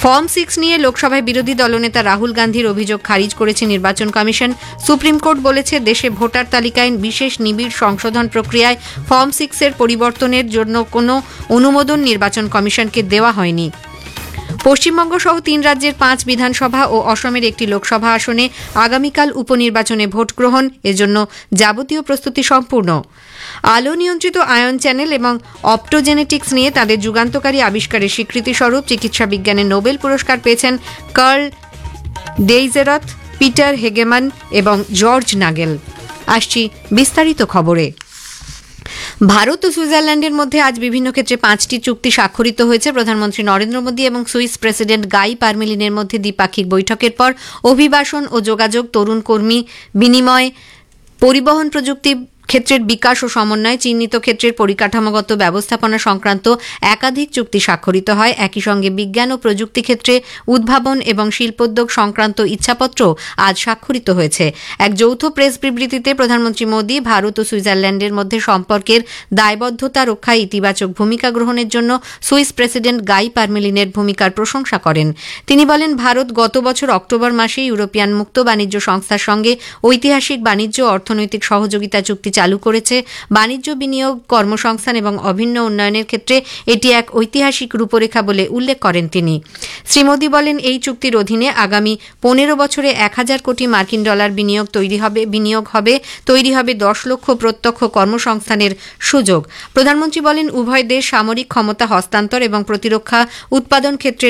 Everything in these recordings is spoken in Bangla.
ফর্ম 6 নিয়ে লোকসভায় বিরোধী দলনেতা রাহুল গান্ধীর অভিযোগ খারিজ করেছে নির্বাচন কমিশন। সুপ্রিম কোর্ট বলেছে, দেশে ভোটার তালিকায় বিশেষ নিবিড় সংশোধন প্রক্রিয়ায় ফর্ম 6 এর পরিবর্তনের জন্য কোনো অনুমোদন নির্বাচন কমিশনকে দেওয়া হয়নি। পশ্চিমবঙ্গ সহ 3 রাজ্যের 5 বিধানসভা ও অসমের একটি লোকসভা আসনে আগামীকাল উপনির্বাচনে ভোট গ্রহণ, এজন্য যাবতীয় প্রস্তুতি সম্পূর্ণ। আলো নিয়ন্ত্রিত আয়ন চ্যানেল এবং অপটোজেনেটিক্স নিয়ে তাদের যুগান্তকারী আবিষ্কারের স্বীকৃতিস্বরূপ চিকিৎসা বিজ্ঞানে নোবেল পুরস্কার পেয়েছেন কার্ল ডেইজেরথ, পিটার হেগেমান এবং জর্জ নাগেল। আসছি বিস্তারিত খবরে। ভারত ও সুইজারল্যান্ডের মধ্যে আজ বিভিন্ন ক্ষেত্রে 5টি চুক্তি স্বাক্ষরিত হয়েছে। প্রধানমন্ত্রী নরেন্দ্র মোদী এবং সুইস প্রেসিডেন্ট গাই পারমেলিনের মধ্যে দ্বিপাক্ষিক বৈঠকের পর অভিবাসন ও যোগাযোগ, তরুণ কর্মী বিনিময়, পরিবহন প্রযুক্তি ক্ষেত্রের বিকাশ ও সমন্বয়, চিহ্নিত ক্ষেত্রের পরিকাঠামোগত ব্যবস্থাপনা সংক্রান্ত একাধিক চুক্তি স্বাক্ষরিত হয়। একই সঙ্গে বিজ্ঞান ও প্রযুক্তি ক্ষেত্রে উদ্ভাবন এবং শিল্পোদ্যোগ সংক্রান্ত ইচ্ছাপত্র আজ স্বাক্ষরিত হয়েছে। এক যৌথ প্রেস বিবৃতিতে প্রধানমন্ত্রী মোদী ভারত ও সুইজারল্যান্ডের মধ্যে সম্পর্কের দায়বদ্ধতা রক্ষায় ইতিবাচক ভূমিকা গ্রহণের জন্য সুইস প্রেসিডেন্ট গাই পারমেলিনের ভূমিকার প্রশংসা করেন। তিনি বলেন, ভারত গত বছর অক্টোবর মাসে ইউরোপিয়ান মুক্ত বাণিজ্য সংস্থার সঙ্গে ঐতিহাসিক বাণিজ্য অর্থনৈতিক সহযোগিতা চুক্তি চালু করেছে। বাণিজ্য, বিনিয়োগ, কর্মসংস্থান এবং অভিন্ন উন্নয়নের ক্ষেত্রে এটি এক ঐতিহাসিক রূপরেখা বলে উল্লেখ করেন তিনি। শ্রী মোদী বলেন, এই চুক্তির অধীনে আগামী 15 বছরে 1000 কোটি মার্কিন ডলার বিনিয়োগ তৈরি হবে 10 লক্ষ প্রত্যক্ষ কর্মসংস্থানের সুযোগ। প্রধানমন্ত্রী বলেন, উভয় দেশ সামরিক ক্ষমতা হস্তান্তর এবং প্রতিরক্ষা উৎপাদন ক্ষেত্রে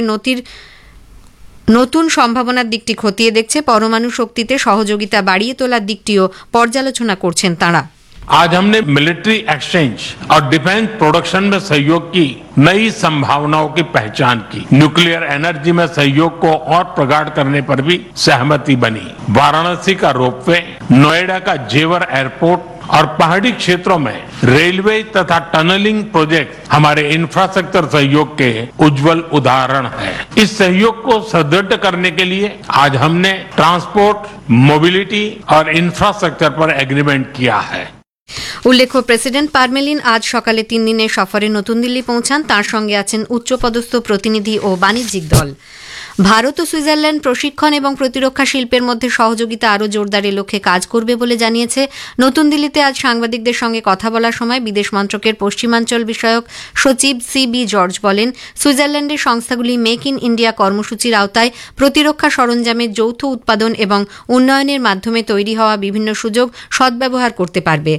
নতুন সম্ভাবনার দিকটি খতিয়ে দেখছে। পরমাণু শক্তিতে সহযোগিতা বাড়িয়ে তোলার দিকটিও পর্যালোচনা করছেন তাঁরা। आज हमने मिलिट्री एक्सचेंज और डिफेंस प्रोडक्शन में सहयोग की नई संभावनाओं की पहचान की। न्यूक्लियर एनर्जी में सहयोग को और प्रगाढ़ करने पर भी सहमति बनी। वाराणसी का रोपवे, नोएडा का जेवर एयरपोर्ट और पहाड़ी क्षेत्रों में रेलवे तथा टनलिंग प्रोजेक्ट हमारे इंफ्रास्ट्रक्चर सहयोग के उज्जवल उदाहरण हैं। इस सहयोग को सुदृढ़ करने के लिए आज हमने ट्रांसपोर्ट, मोबिलिटी और इंफ्रास्ट्रक्चर पर एग्रीमेंट किया है। উল্লেখ্য, প্রেসিডেন্ট পারমেলিন আজ সকালে 3 দিনের সফরে নতুন দিল্লি পৌঁছান। তার সঙ্গে আছেন উচ্চপদস্থ প্রতিনিধি ও বাণিজ্যিক দল। ভারত ও সুইজারল্যান্ড প্রশিক্ষণ এবং প্রতিরক্ষা শিল্পের মধ্যে সহযোগিতা আরও জোরদারের লক্ষ্যে কাজ করবে বলে জানিয়েছে। নতুন দিল্লিতে আজ সাংবাদিকদের সঙ্গে কথা বলার সময় বিদেশ মন্ত্রকের পশ্চিমাঞ্চল বিষয়ক সচিব CB জর্জ বলেন, সুইজারল্যান্ডের সংস্থাগুলি মেক ইন ইন্ডিয়া কর্মসূচির আওতায় প্রতিরক্ষা সরঞ্জামের যৌথ উৎপাদন এবং উন্নয়নের মাধ্যমে তৈরি হওয়া বিভিন্ন সুযোগ সদ্ব্যবহার করতে পারবে।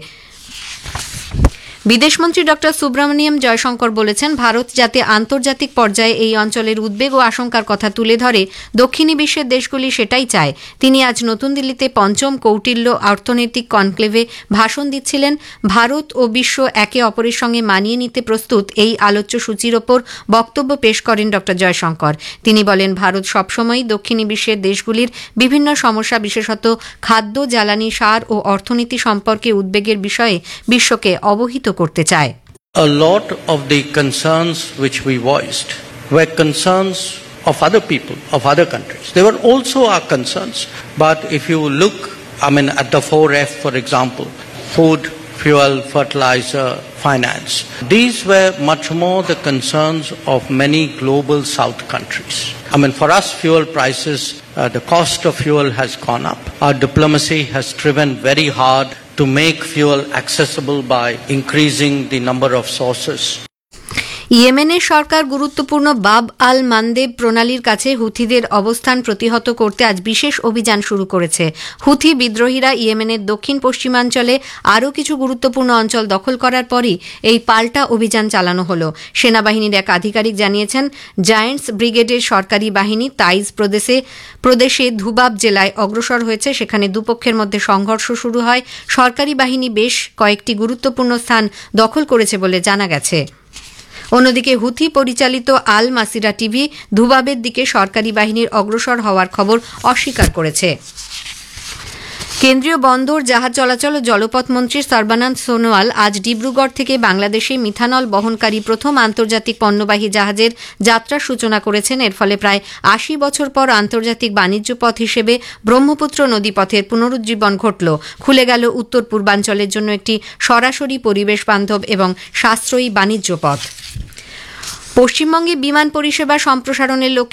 বিদেশমন্ত্রী ডক্টর সুব্রমণিয়ম জয়শঙ্কর বলেছেন, ভারত যাতে আন্তর্জাতিক পর্যায়ে এই অঞ্চলের উদ্বেগ ও আশঙ্কার কথা তুলে ধরে, দক্ষিণী বিশ্বের দেশগুলি সেটাই চায়। তিনি আজ নতুন দিল্লিতে 5ম কৌটিল্য অর্থনৈতিক কনক্লেভে ভাষণ দিচ্ছিলেন। ভারত ও বিশ্ব একে অপরের সঙ্গে মানিয়ে নিতে প্রস্তুত, এই আলোচ্য সূচির ওপর বক্তব্য পেশ করেন ডক্টর জয়শঙ্কর। তিনি বলেন, ভারত সবসময়ই দক্ষিণী বিশ্বের দেশগুলির বিভিন্ন সমস্যা, বিশেষত খাদ্য, জ্বালানি, সার ও অর্থনীতি সম্পর্কে উদ্বেগের বিষয়ে বিশ্বকে অবহিত করতে চায়। A lot of the concerns which we voiced were concerns of other people, of other countries. They were also our concerns. But if you look, at the 4F, for example, food, fuel, fertilizer, finance, these were much more the concerns of many global South countries. For us, fuel prices, the cost of fuel has gone up. Our diplomacy has striven very hard to make fuel accessible by increasing the number of sources. ইয়েমেনের সরকার গুরুত্বপূর্ণ বাব আল মানদেব প্রণালীর কাছে হুথিদের অবস্থান প্রতিহত করতে আজ বিশেষ অভিযান শুরু করেছে। হুথি বিদ্রোহীরা ইয়েমেনের দক্ষিণ পশ্চিমাঞ্চলে আরও কিছু গুরুত্বপূর্ণ অঞ্চল দখল করার পরই এই পাল্টা অভিযান চালানো হলো। সেনাবাহিনীর এক আধিকারিক জানিয়েছেন, জায়েন্টস ব্রিগেডের সরকারি বাহিনী তাইজ প্রদেশে ধুবাব জেলায় অগ্রসর হয়েছে। সেখানে দুপক্ষের মধ্যে সংঘর্ষ শুরু হয়। সরকারি বাহিনী বেশ কয়েকটি গুরুত্বপূর্ণ স্থান দখল করেছে বলে জানা গেছে। অন্যদিকে হুথি পরিচালিত আল মাসিরা টিভি ধুবাবের দিকে সরকারি বাহিনীর অগ্রসর হওয়ার খবর অস্বীকার করেছে। কেন্দ্রীয় বন্দর, জাহাজ চলাচল ও জলপথ মন্ত্রী সর্বানন্দ সোনোয়াল আজ ডিব্রুগড় থেকে বাংলাদেশে মিথানল বহনকারী প্রথম আন্তর্জাতিক পণ্যবাহী জাহাজের যাত্রার সূচনা করেছেন। এর ফলে প্রায় 80 বছর পর আন্তর্জাতিক বাণিজ্য পথ হিসেবে ব্রহ্মপুত্র নদীপথের পুনরুজ্জীবন ঘটল। খুলে গেল উত্তর পূর্বাঞ্চলের জন্য একটি সরাসরি পরিবেশ বান্ধব এবং সাশ্রয়ী বাণিজ্য পথ। পশ্চিমবঙ্গে বিমান পরিষেবা সম্প্রসারণের লক্ষ্যে